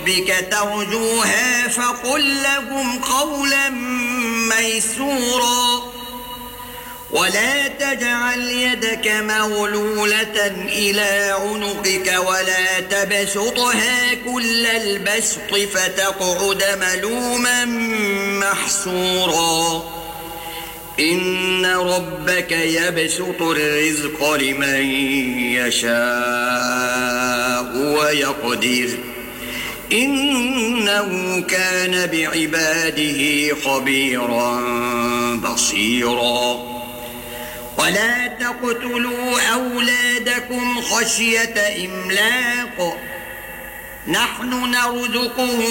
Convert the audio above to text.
ربك ترجوها فقل لهم قولا ميسورا ولا تجعل يدك مغلولة إلى عنقك ولا تبسطها كل البسط فتقعد ملوما محسورا إن ربك يبسط الرزق لمن يشاء ويقدر إنه كان بعباده خبيرا بصيرا ولا تقتلوا أولادكم خشية إملاق نحن نرزقهم